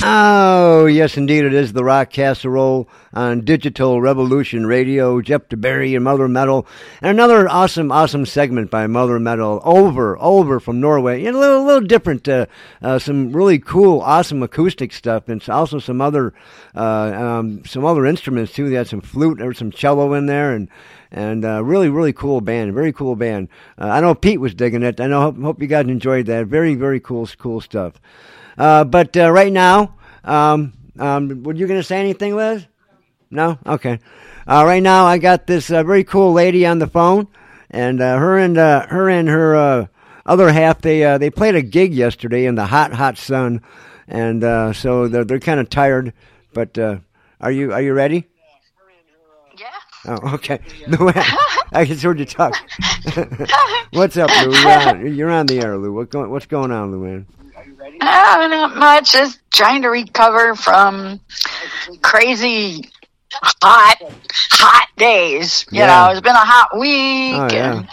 Oh, yes, indeed, it is the Rock Casserole on Digital Revolution Radio. Jeff DeBerry and Mother Metal. And another awesome segment by Mother Metal over from Norway. And a little different, some really cool, awesome acoustic stuff. And also some other instruments, too. They had some flute or some cello in there. And really cool band, very cool band. I know Pete was digging it. I hope you guys enjoyed that. Very, very cool stuff. But right now, were you going to say anything, Liz? No? Okay. Right now, I got this very cool lady on the phone, and her and her other half, they played a gig yesterday in the hot sun, and so they're kind of tired. But are you ready? Yeah. Oh, okay. I just heard you talk. What's up, Lou? You're on the air, Lou. What's going on, Lou, man? Not much. Just trying to recover from crazy hot days. You know, it's been a hot week. Oh, yeah.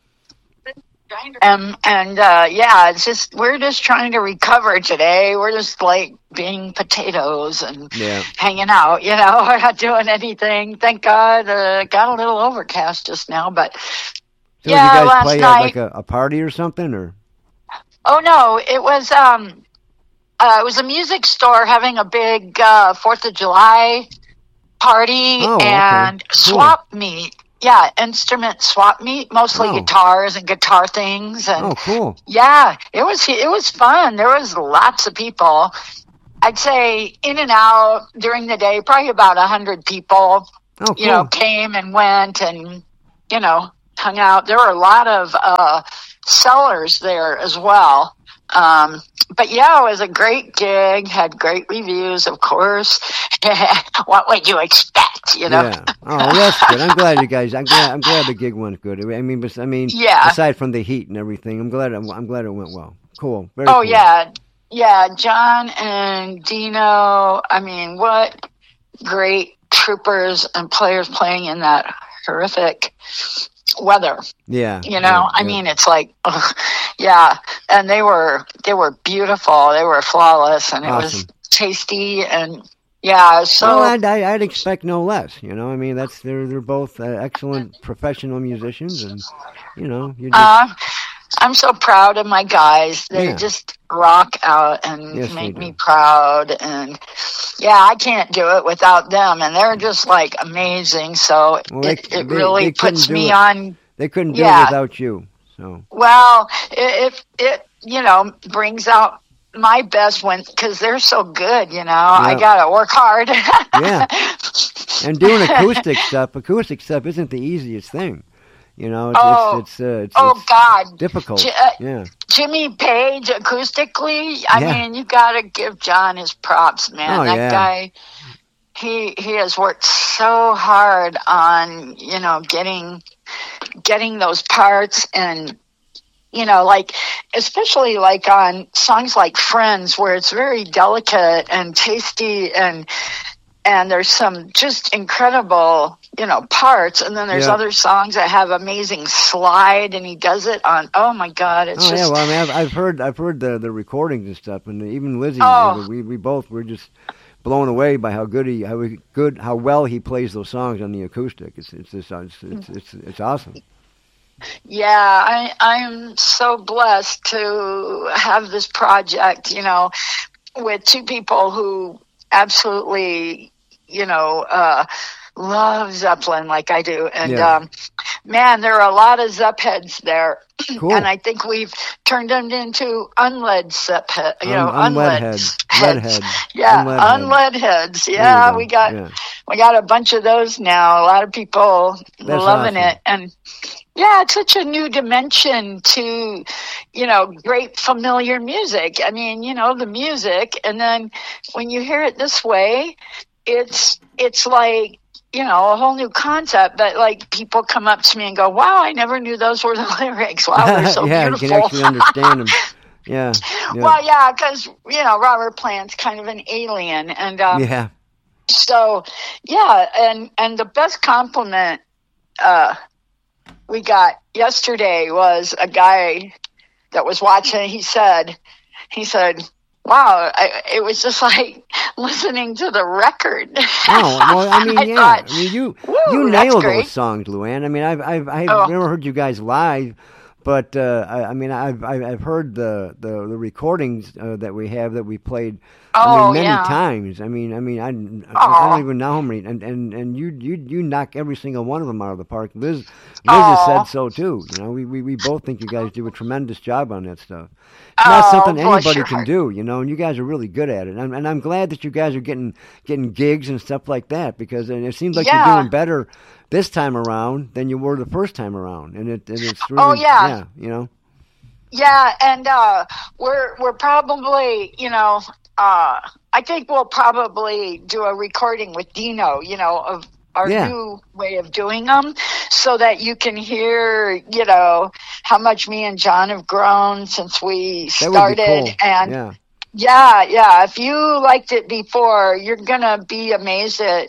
Yeah, it's just we're just trying to recover today. We're just like being potatoes and hanging out. You know, we're not doing anything. Thank God. Got a little overcast just now, but so you guys last play night, at like a party or something, or? Oh no, it was a music store having a big 4th of July party and swap meet. Yeah, instrument swap meet, mostly guitars and guitar things. And cool. Yeah, it was fun. There was lots of people. I'd say in and out during the day, probably about 100 people. Oh, cool. You know, came and went and hung out. There were a lot of sellers there as well. But yeah, it was a great gig, had great reviews, of course. What would you expect, Yeah. Oh, well, that's good. I'm glad you guys, I'm glad the gig went good. I mean, aside from the heat and everything, I'm glad it went well. Cool. Very cool. Yeah. Yeah, John and Dino, I mean, what great troopers and players playing in that horrific weather. Yeah. I mean, it's like, and they were beautiful. They were flawless, and it was tasty, and so. Well, I'd expect no less. I mean, they're both excellent professional musicians, and you just. I'm so proud of my guys. They just rock out and make me proud. And I can't do it without them. And they're just like amazing. So it really puts me on. They couldn't do it without you. So well, it brings out my best because they're so good. I gotta work hard. Yeah, and doing acoustic stuff isn't the easiest thing. It's God, difficult. Jimmy Page acoustically. I mean, you got to give John his props, man. That guy, he has worked so hard on getting those parts, and especially like on songs like Friends, where it's very delicate and tasty, and there's some just incredible parts, and then there's other songs that have amazing slide, and he does it on. Oh my God, it's just. Well, I mean, I've heard the recordings and stuff, and even Lizzie, we both were just blown away by how well he plays those songs on the acoustic. It's awesome. Yeah, I'm so blessed to have this project, with two people who absolutely, love Zeppelin like I do. And, man, there are a lot of Zepp heads there. Cool. And I think we've turned them into unled Zepp heads, unled heads. Yeah, unled heads. Yeah, we got a bunch of those now. A lot of people loving it. And it's such a new dimension to, great familiar music. I mean, the music, and then when you hear it this way, it's like, a whole new concept, but like people come up to me and go, wow, I never knew those were the lyrics. Wow, they're so beautiful. You can actually understand them. Yeah. Well, because, Robert Plant's kind of an alien. And so, and the best compliment we got yesterday was a guy that was watching. He said, wow, it was just like listening to the record. Oh, well, I mean, I mean, you nail those songs, Luann. I mean, I've never heard you guys live, but I mean, I've heard the recordings that we have that we played. Many times. I don't even know how many. And you knock every single one of them out of the park. Liz has said so too. You know, we both think you guys do a tremendous job on that stuff. It's not something anybody can do, you know, and you guys are really good at it. And I'm glad that you guys are getting gigs and stuff like that, because it seems like you're doing better this time around than you were the first time around. And it's really you know. Yeah, and we're probably, you know, I think we'll probably do a recording with Dino, you know, of our new way of doing them, so that you can hear, you know, how much me and John have grown since we started. Cool. And yeah, if you liked it before, you're gonna be amazed at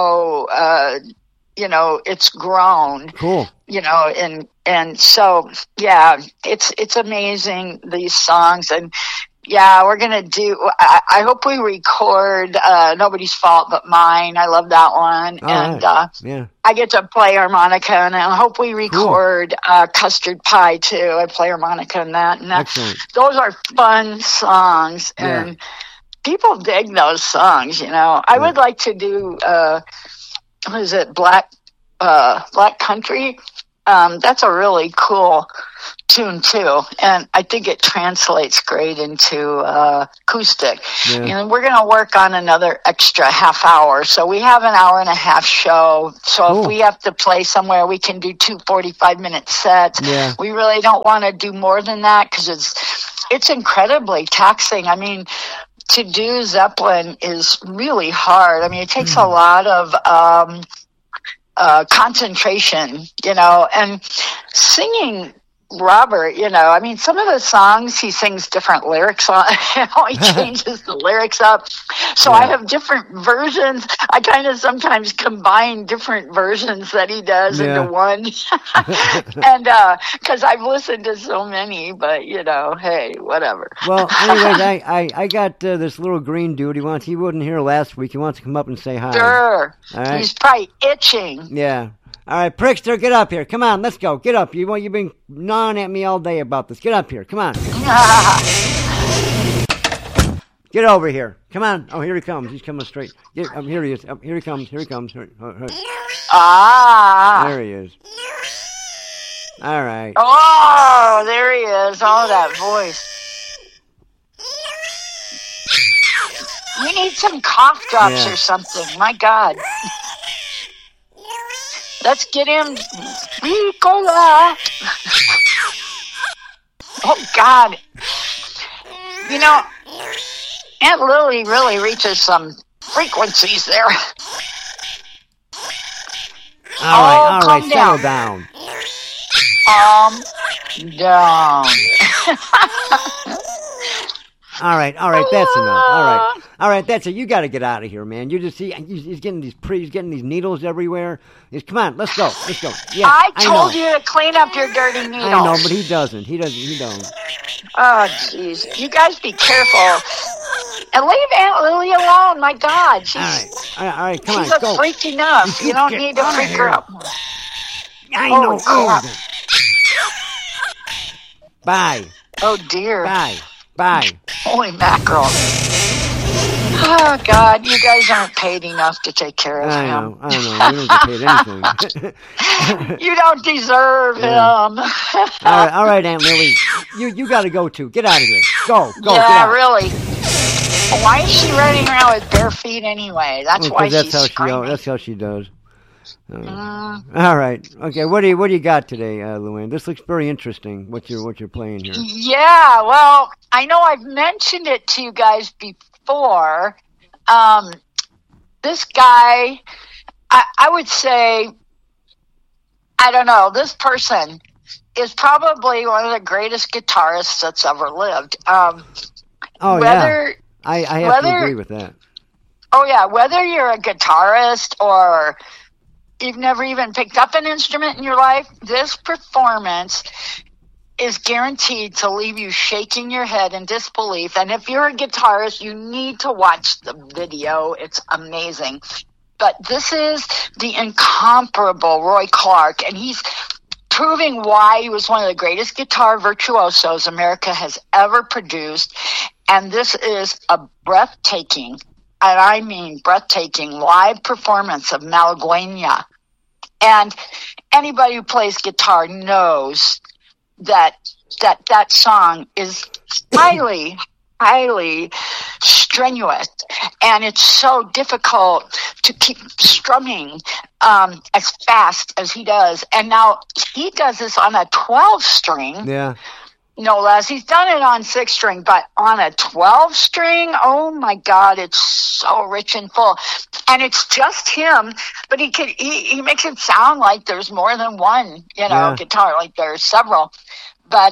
how you know, it's grown. Cool. You know, and so it's amazing, these songs. And we're gonna do. I hope we record Nobody's Fault But Mine. I love that one. I get to play harmonica, and I hope we record Custard Pie too. I play harmonica in that, and those are fun songs, and people dig those songs. You know, I would like to do what is it, Black Country? That's a really cool tune too, and I think it translates great into acoustic. And we're going to work on another extra half hour, so we have an hour and a half show. So if we have to play somewhere, we can do 2 45-minute sets. We really don't want to do more than that, because it's incredibly taxing. I mean, to do Zeppelin is really hard. I mean, it takes a lot of concentration, you know, and singing Robert, you know, I mean, some of the songs he sings different lyrics on. He changes the lyrics up. So I have different versions. I kind of sometimes combine different versions that he does into one. And because I've listened to so many, but, you know, hey, whatever. Well, anyways, I got this little green dude. He wasn't here last week. He wants to come up and say hi. Sure. All right? He's probably itching. Yeah. All right, Prickster, get up here. Come on, let's go. Get up. You've been gnawing at me all day about this. Get up here. Come on. Get over here. Come on. Oh, here he comes. He's coming straight. Here he is. Here he comes. Here he comes. Here. There he is. All right. Oh, there he is. Oh, that voice. We need some cough drops or something. My God. Let's get him Ricola. Oh, God. You know, Aunt Lily really reaches some frequencies there. All right, settle down. Down. All right, that's enough. All right, that's it. You got to get out of here, man. You just see he's getting these needles everywhere. Come on, let's go. Yeah, I told you to clean up your dirty needles. I know, but he doesn't. He don't. Oh, jeez. You guys be careful. And leave Aunt Lily alone. My God, all right. Come on, she's go. a freak enough. You don't need to freak her up. I know. Crap. Bye. Oh dear. Bye. Holy mackerel. Oh, God, you guys aren't paid enough to take care of him. I know. We don't get paid anything. You don't deserve him. All right, Aunt Lily. You got to go, too. Get out of here. Go. Yeah, get out. Really. Why is she running around with bare feet anyway? That's why she's screaming. That's how she does. All right. Okay. What do you got today, Luann? This looks very interesting. What you're playing here? Yeah. Well, I know I've mentioned it to you guys before. This guy, I would say, I don't know. This person is probably one of the greatest guitarists that's ever lived. I have to agree with that. Oh yeah. Whether you're a guitarist or you've never even picked up an instrument in your life, this performance is guaranteed to leave you shaking your head in disbelief. And if you're a guitarist, you need to watch the video. It's amazing. But this is the incomparable Roy Clark, and he's proving why he was one of the greatest guitar virtuosos America has ever produced. And this is a breathtaking, and I mean breathtaking, live performance of Malagueña. And anybody who plays guitar knows that song is highly strenuous, and it's so difficult to keep strumming as fast as he does. And now he does this on a 12-string. Yeah. No less. He's done it on 6-string, but on a 12-string, oh my God, it's so rich and full. And it's just him, but he makes it sound like there's more than one, guitar, like there's several. But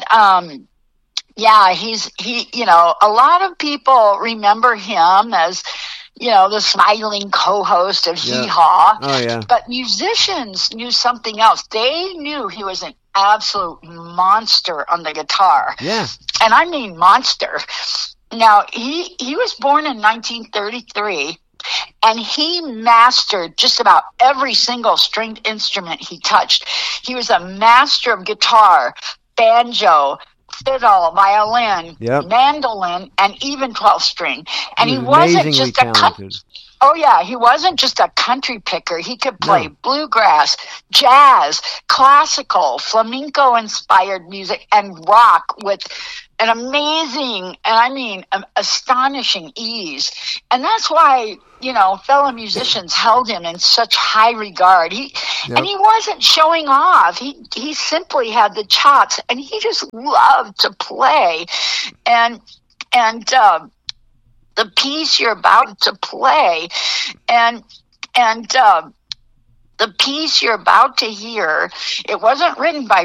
yeah, he a lot of people remember him as, the smiling co-host of Hee Haw. Oh, yeah. But musicians knew something else. They knew he was an absolute monster on the guitar. Yeah. And I mean monster. Now, he was born in 1933, and he mastered just about every single stringed instrument he touched. He was a master of guitar, banjo, fiddle, violin, mandolin, and even 12-string. And he wasn't just he wasn't just a country picker. He could play bluegrass, jazz, classical, flamenco-inspired music, and rock with an amazing, and I mean astonishing ease. And that's why, fellow musicians held him in such high regard. And he wasn't showing off. He simply had the chops, and he just loved to play. And the piece you're about to play, and the piece you're about to hear, it wasn't written by